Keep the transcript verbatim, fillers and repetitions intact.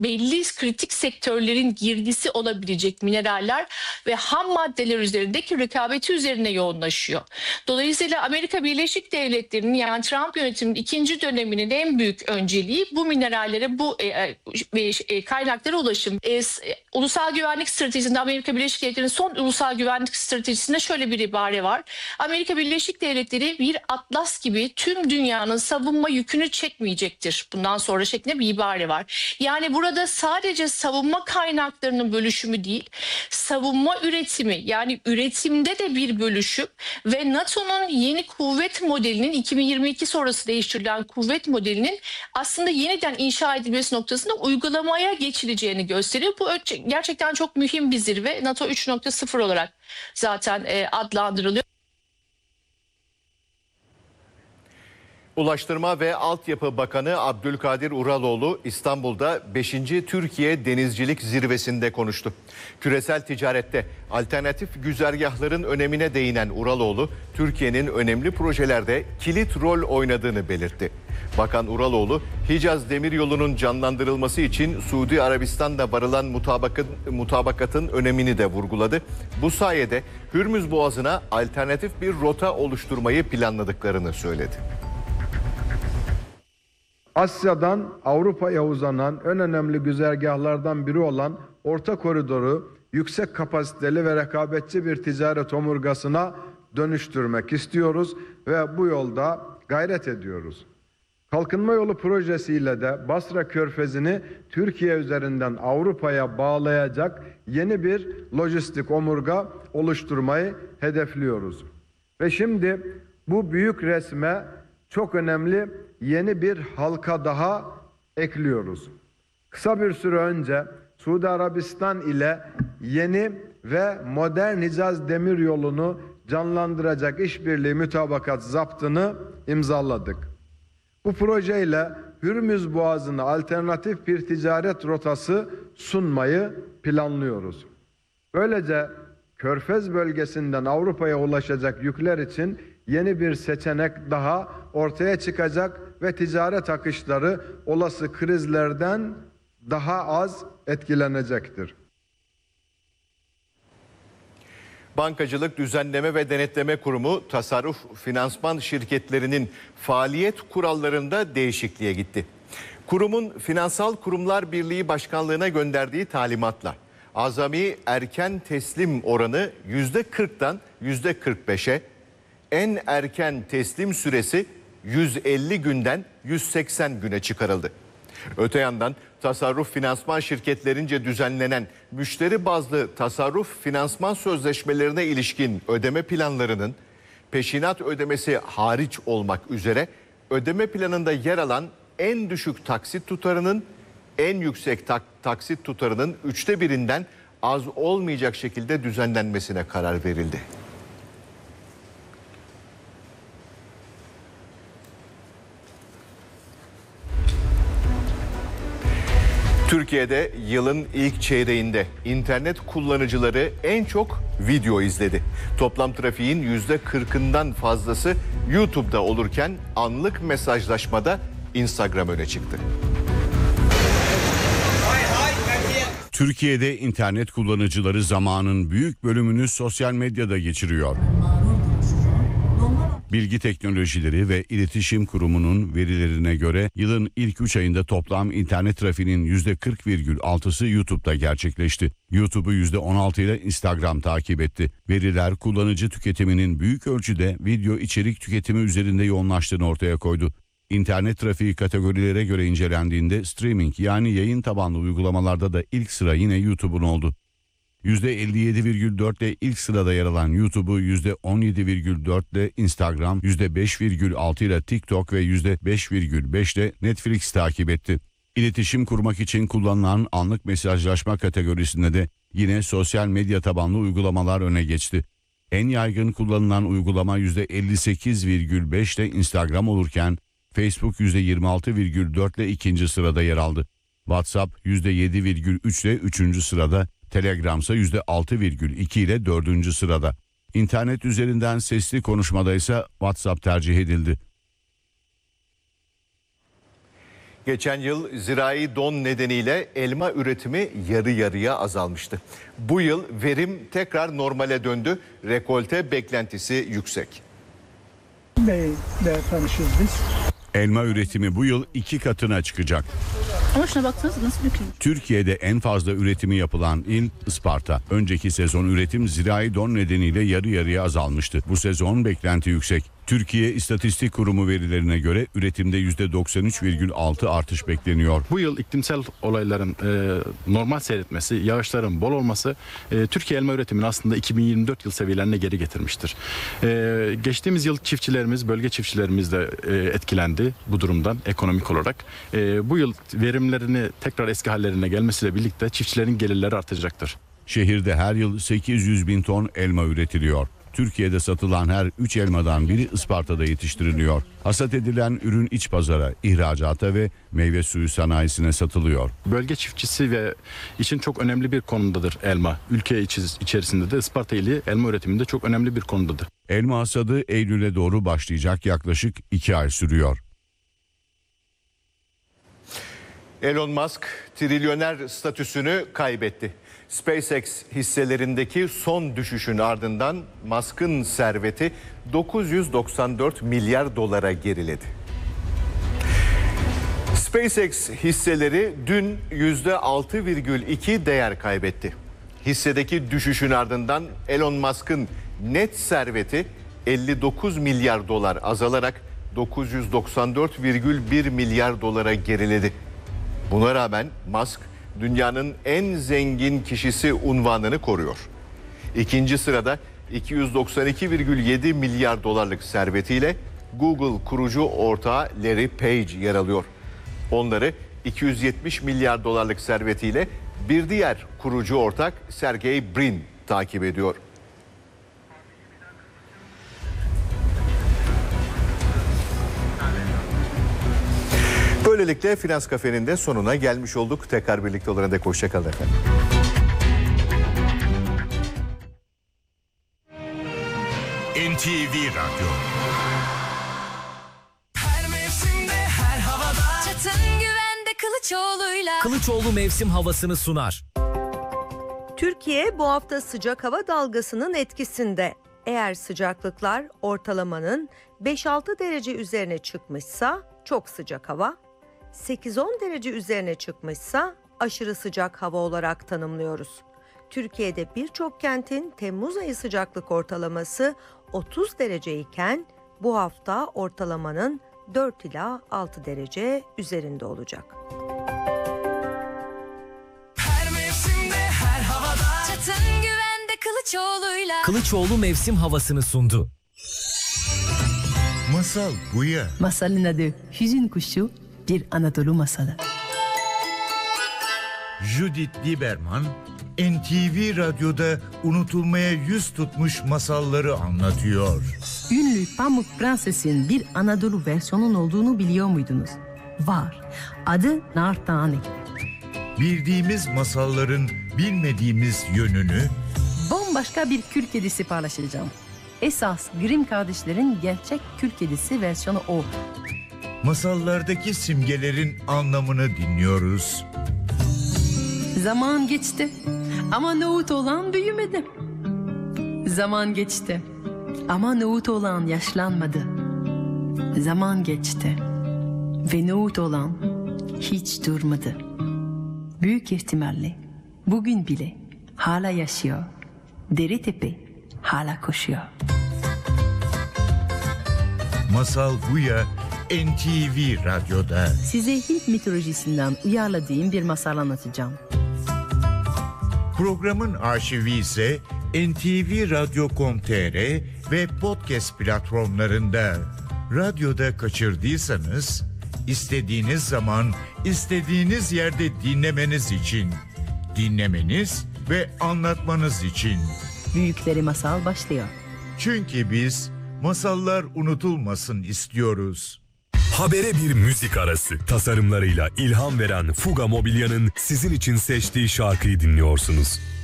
belli kritik sektörlerin girdisi olabilecek mineraller ve ham maddeler üzerindeki rekabeti üzerine yoğunlaşıyor. Dolayısıyla Amerika Birleşik Devletleri'nin, yani Trump yönetiminin ikinci döneminin en büyük önceliği bu minerallere, bu e, e, e, kaynaklara ulaşım. E, ulusal güvenlik stratejisinde, Amerika Birleşik Devletleri'nin son ulusal güvenlik stratejisinde şöyle bir ibare var. Amerika Birleşik Devletleri bir atlas gibi tüm dünyanın savunma yükünü çekmeyecektir bundan sonra şeklinde bir ibare var. Yani burada sadece savunma kaynaklarının bölüşümü değil, savunma üretimi, yani üretimde de bir bölüşüm ve NATO'nun yeni kuvvet modelinin, iki bin yirmi iki sonrası değiştirilen kuvvet modelinin aslında yeniden inşa edilmesi noktasında uygulamaya geçileceğini gösteriyor. Bu gerçekten çok mühim bir zirve. NATO üç nokta sıfır olarak zaten adlandırılıyor. Ulaştırma ve Altyapı Bakanı Abdülkadir Uraloğlu İstanbul'da beşinci Türkiye Denizcilik Zirvesi'nde konuştu. Küresel ticarette alternatif güzergahların önemine değinen Uraloğlu, Türkiye'nin önemli projelerde kilit rol oynadığını belirtti. Bakan Uraloğlu, Hicaz Demiryolu'nun canlandırılması için Suudi Arabistan'da varılan mutabakatın, mutabakatın önemini de vurguladı. Bu sayede Hürmüz Boğazı'na alternatif bir rota oluşturmayı planladıklarını söyledi. Asya'dan Avrupa'ya uzanan en önemli güzergahlardan biri olan Orta Koridoru yüksek kapasiteli ve rekabetçi bir ticaret omurgasına dönüştürmek istiyoruz ve bu yolda gayret ediyoruz. Kalkınma Yolu projesiyle de Basra Körfezi'ni Türkiye üzerinden Avrupa'ya bağlayacak yeni bir lojistik omurga oluşturmayı hedefliyoruz. Ve şimdi bu büyük resme çok önemli yeni bir halka daha ekliyoruz. Kısa bir süre önce Suudi Arabistan ile yeni ve modern Hicaz Demiryolu'nu canlandıracak işbirliği mütabakat zaptını imzaladık. Bu projeyle Hürmüz Boğazı'na alternatif bir ticaret rotası sunmayı planlıyoruz. Böylece Körfez bölgesinden Avrupa'ya ulaşacak yükler için yeni bir seçenek daha ortaya çıkacak ve ticaret akışları olası krizlerden daha az etkilenecektir. Bankacılık Düzenleme ve Denetleme Kurumu tasarruf finansman şirketlerinin faaliyet kurallarında değişikliğe gitti. Kurumun Finansal Kurumlar Birliği Başkanlığı'na gönderdiği talimatla azami erken teslim oranı yüzde kırktan yüzde kırk beşe, en erken teslim süresi yüz elli günden yüz seksen güne çıkarıldı. Öte yandan tasarruf finansman şirketlerince düzenlenen müşteri bazlı tasarruf finansman sözleşmelerine ilişkin ödeme planlarının peşinat ödemesi hariç olmak üzere ödeme planında yer alan en düşük taksit tutarının en yüksek tak taksit tutarının üçte birinden az olmayacak şekilde düzenlenmesine karar verildi. Türkiye'de yılın ilk çeyreğinde internet kullanıcıları en çok video izledi. Toplam trafiğin yüzde kırkından fazlası YouTube'da olurken anlık mesajlaşmada Instagram öne çıktı. Türkiye'de internet kullanıcıları zamanın büyük bölümünü sosyal medyada geçiriyor. Bilgi Teknolojileri ve İletişim Kurumu'nun verilerine göre yılın ilk üç ayında toplam internet trafiğinin yüzde kırk virgül altısı YouTube'da gerçekleşti. YouTube'u yüzde on altı ile Instagram takip etti. Veriler kullanıcı tüketiminin büyük ölçüde video içerik tüketimi üzerinde yoğunlaştığını ortaya koydu. İnternet trafiği kategorilere göre incelendiğinde streaming yani yayın tabanlı uygulamalarda da ilk sıra yine YouTube'un oldu. yüzde elli yedi virgül dört ile ilk sırada yer alan YouTube'u yüzde on yedi virgül dört ile Instagram, yüzde beş virgül altı ile TikTok ve yüzde beş virgül beş ile Netflix takip etti. İletişim kurmak için kullanılan anlık mesajlaşma kategorisinde de yine sosyal medya tabanlı uygulamalar öne geçti. En yaygın kullanılan uygulama yüzde elli sekiz virgül beş ile Instagram olurken Facebook yüzde yirmi altı virgül dört ile ikinci sırada yer aldı. WhatsApp yüzde yedi virgül üç ile üçüncü sırada, Telegram ise yüzde altı virgül iki ile dördüncü sırada. İnternet üzerinden sesli konuşmada ise WhatsApp tercih edildi. Geçen yıl zirai don nedeniyle elma üretimi yarı yarıya azalmıştı. Bu yıl verim tekrar normale döndü. Rekolte beklentisi yüksek. Bey'le tanışıyoruz biz. Elma üretimi bu yıl iki katına çıkacak. Ama şuna baksanız nasıl dökülmüş. Türkiye'de en fazla üretimi yapılan il Isparta. Önceki sezon üretim zirai don nedeniyle yarı yarıya azalmıştı. Bu sezon beklenti yüksek. Türkiye İstatistik Kurumu verilerine göre üretimde yüzde doksan üç virgül altı artış bekleniyor. Bu yıl iklimsel olayların e, normal seyretmesi, yağışların bol olması e, Türkiye elma üretimini aslında iki bin yirmi dört yıl seviyelerine geri getirmiştir. E, geçtiğimiz yıl çiftçilerimiz, bölge çiftçilerimiz de e, etkilendi bu durumdan ekonomik olarak. E, bu yıl verimlerini tekrar eski hallerine gelmesiyle birlikte çiftçilerin gelirleri artacaktır. Şehirde her yıl sekiz yüz bin ton elma üretiliyor. Türkiye'de satılan her üç elmadan biri Isparta'da yetiştiriliyor. Hasat edilen ürün iç pazara, ihracata ve meyve suyu sanayisine satılıyor. Bölge çiftçisi ve için çok önemli bir konumdadır elma. Ülke içerisinde de Isparta ili elma üretiminde çok önemli bir konumdadır. Elma hasadı Eylül'e doğru başlayacak, yaklaşık iki ay sürüyor. Elon Musk trilyoner statüsünü kaybetti. SpaceX hisselerindeki son düşüşün ardından Musk'ın serveti dokuz yüz doksan dört milyar dolara geriledi. SpaceX hisseleri dün yüzde altı virgül iki değer kaybetti. Hissedeki düşüşün ardından Elon Musk'ın net serveti elli dokuz milyar dolar azalarak dokuz yüz doksan dört virgül bir milyar dolara geriledi. Buna rağmen Musk dünyanın en zengin kişisi unvanını koruyor. İkinci sırada iki yüz doksan iki virgül yedi milyar dolarlık servetiyle Google kurucu ortağı Larry Page yer alıyor. Onları iki yüz yetmiş milyar dolarlık servetiyle bir diğer kurucu ortak Sergey Brin takip ediyor. Böylelikle Finans Kafe'nin de sonuna gelmiş olduk. Tekrar birlikte olana dek hoşça kalın efendim. N T V Radyo. Her mevsimde, her havada. Çatın güvende Kılıçoğlu'yla. Kılıçoğlu mevsim havasını sunar. Türkiye bu hafta sıcak hava dalgasının etkisinde. Eğer sıcaklıklar ortalamanın beş altı derece üzerine çıkmışsa çok sıcak hava, sekiz on derece üzerine çıkmışsa aşırı sıcak hava olarak tanımlıyoruz. Türkiye'de birçok kentin Temmuz ayı sıcaklık ortalaması otuz derece iken bu hafta ortalamanın dört ila altı derece üzerinde olacak. Her mevsimde, her havada. Çatın güvende Kılıçoğlu'yla. Kılıçoğlu mevsim havasını sundu. Masal Buya. Masalın adı Hüzün Kuşu, bir Anadolu masalı. Judith Lieberman N T V Radyo'da unutulmaya yüz tutmuş masalları anlatıyor. Ünlü Pamuk Prenses'in bir Anadolu versiyonun olduğunu biliyor muydunuz? Var. Adı Nar Tane. Bildiğimiz masalların bilmediğimiz yönünü Bambaşka bir kül kedisi paylaşacağım. Esas Grimm kardeşlerin gerçek kül kedisi versiyonu o. masallardaki simgelerin anlamını dinliyoruz. Zaman geçti ama nohut olan büyümedi. Zaman geçti ama nohut olan yaşlanmadı. Zaman geçti ve nohut olan hiç durmadı. Büyük ihtimalle bugün bile hala yaşıyor. Deretepe hala koşuyor. Masal Buya N T V Radyo'da. Size Hint mitolojisinden uyarladığım bir masal anlatacağım. Programın arşivi ise N T V Radyo nokta com nokta t r ve podcast platformlarında. Radyoda kaçırdıysanız istediğiniz zaman istediğiniz yerde dinlemeniz için, dinlemeniz ve anlatmanız için. Büyükleri Masal başlıyor. Çünkü biz masallar unutulmasın istiyoruz. Habere bir müzik arası. Tasarımlarıyla ilham veren Fuga Mobilya'nın sizin için seçtiği şarkıyı dinliyorsunuz.